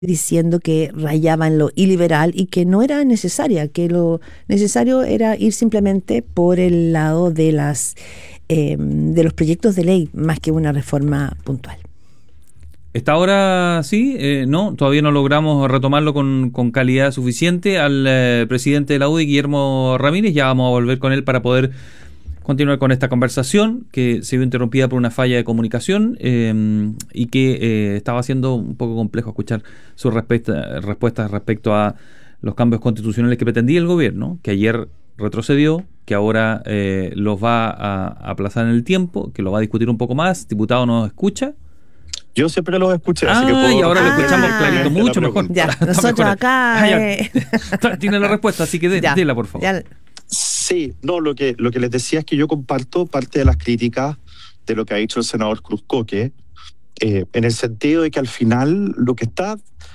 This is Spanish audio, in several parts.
diciendo que rayaba en lo iliberal y que no era necesaria, que lo necesario era ir simplemente por el lado de de los proyectos de ley más que una reforma puntual. Esta hora sí, no, todavía no logramos retomarlo con calidad suficiente al presidente de la UDI, Guillermo Ramírez. Ya vamos a volver con él para poder continuar con esta conversación que se vio interrumpida por una falla de comunicación y que estaba siendo un poco complejo escuchar sus respuestas respecto a los cambios constitucionales que pretendía el gobierno, que ayer retrocedió, que ahora los va a aplazar en el tiempo, que lo va a discutir un poco más. Diputado, ¿nos escucha? Yo siempre los escuché, así que puedo... y ahora lo escuchamos clarito, mucho mejor. Ya, nosotros acá... Tiene la respuesta, así que dela, por favor. Ya. Sí, no, lo que les decía es que yo comparto parte de las críticas de lo que ha dicho el senador Cruzcoque, en el sentido de que al final lo que está...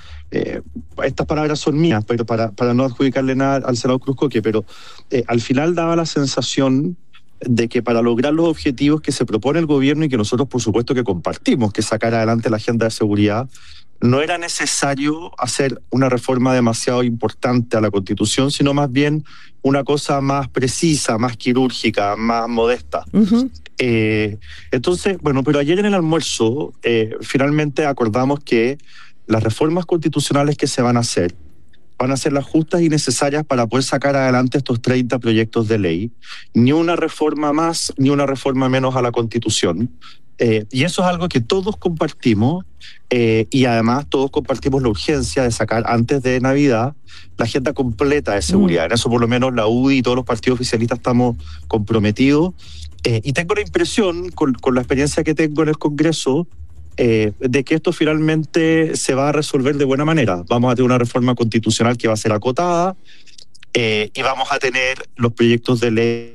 estas palabras son mías, pero para no adjudicarle nada al senador Cruzcoque, pero al final daba la sensación de que para lograr los objetivos que se propone el gobierno y que nosotros por supuesto que compartimos, que sacar adelante la agenda de seguridad, no era necesario hacer una reforma demasiado importante a la Constitución, sino más bien una cosa más precisa, más quirúrgica, más modesta. Uh-huh. Entonces, bueno, pero ayer en el almuerzo finalmente acordamos que las reformas constitucionales que se van a ser las justas y necesarias para poder sacar adelante estos 30 proyectos de ley. Ni una reforma más, ni una reforma menos a la Constitución. Y eso es algo que todos compartimos y además todos compartimos la urgencia de sacar antes de Navidad la agenda completa de seguridad. En eso por lo menos la UDI y todos los partidos oficialistas estamos comprometidos. Y tengo la impresión, con la experiencia que tengo en el Congreso, de que esto finalmente se va a resolver de buena manera. Vamos a tener una reforma constitucional que va a ser acotada y vamos a tener los proyectos de ley,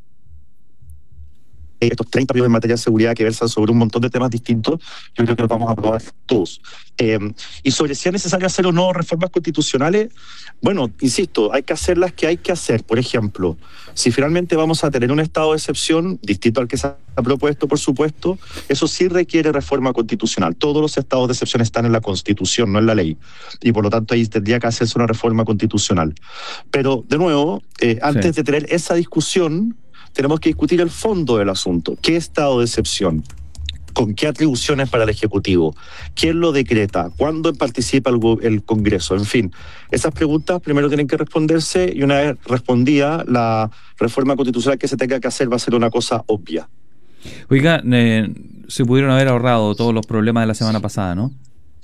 estos 30 proyectos en materia de seguridad que versan sobre un montón de temas distintos. Yo creo que los vamos a aprobar todos. Y sobre si es necesario hacer o no reformas constitucionales, bueno, insisto, hay que hacer las que hay que hacer. Por ejemplo, si finalmente vamos a tener un estado de excepción, distinto al que se ha propuesto, por supuesto, eso sí requiere reforma constitucional. Todos los estados de excepción están en la Constitución, no en la ley. Y por lo tanto ahí tendría que hacerse una reforma constitucional. Pero, de nuevo, antes de tener esa discusión, tenemos que discutir el fondo del asunto. ¿Qué estado de excepción? ¿Con qué atribuciones para el Ejecutivo? ¿Quién lo decreta? ¿Cuándo participa el Congreso? En fin, esas preguntas primero tienen que responderse y una vez respondida, la reforma constitucional que se tenga que hacer va a ser una cosa obvia. Oiga, se pudieron haber ahorrado todos los problemas de la semana pasada, ¿no?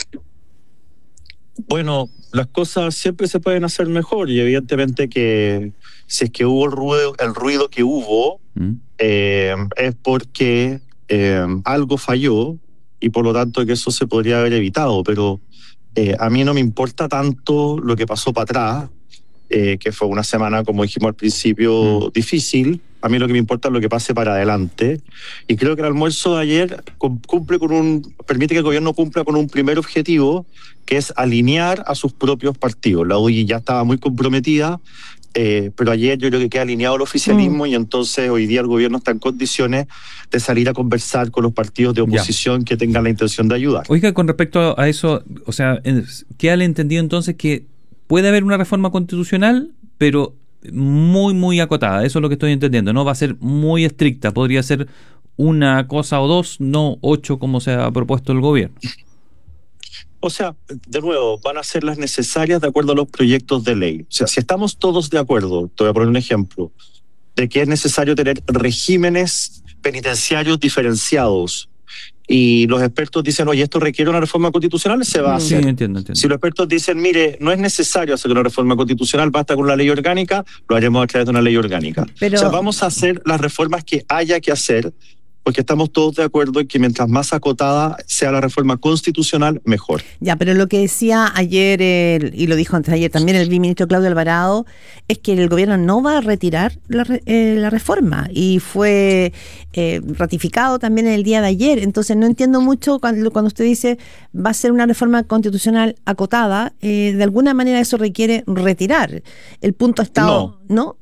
Bueno, las cosas siempre se pueden hacer mejor y evidentemente que si es que hubo el ruido que hubo, es porque algo falló y por lo tanto que eso se podría haber evitado, pero a mí no me importa tanto lo que pasó para atrás, que fue una semana, como dijimos al principio, difícil. A mí lo que me importa es lo que pase para adelante. Y creo que el almuerzo de ayer permite que el gobierno cumpla con un primer objetivo, que es alinear a sus propios partidos. La UDI ya estaba muy comprometida, pero ayer yo creo que queda alineado el oficialismo y entonces hoy día el gobierno está en condiciones de salir a conversar con los partidos de oposición que tengan la intención de ayudar. Oiga, con respecto a eso, o sea, queda el entendido entonces que puede haber una reforma constitucional, pero muy, muy acotada. Eso es lo que estoy entendiendo. No va a ser muy estricta. Podría ser una cosa o dos, no 8 como se ha propuesto el gobierno. O sea, de nuevo, van a ser las necesarias de acuerdo a los proyectos de ley. O sea, si estamos todos de acuerdo, te voy a poner un ejemplo, de que es necesario tener regímenes penitenciarios diferenciados, y los expertos dicen, oye, esto requiere una reforma constitucional, se va a hacer. Sí, entiendo. Si los expertos dicen, mire, no es necesario hacer una reforma constitucional, basta con una ley orgánica, lo haremos a través de una ley orgánica. Pero... O sea, vamos a hacer las reformas que haya que hacer, porque estamos todos de acuerdo en que mientras más acotada sea la reforma constitucional, mejor. Ya, pero lo que decía ayer, y lo dijo antes de ayer también el viceministro Claudio Alvarado, es que el gobierno no va a retirar la reforma, y fue ratificado también en el día de ayer. Entonces no entiendo mucho cuando usted dice va a ser una reforma constitucional acotada, de alguna manera eso requiere retirar. El punto ha estado... ¿No?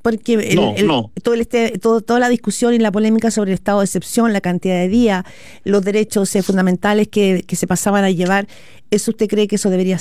Porque toda la discusión y la polémica sobre el estado de excepción, la cantidad de días, los derechos fundamentales que se pasaban a llevar, ¿eso usted cree que eso debería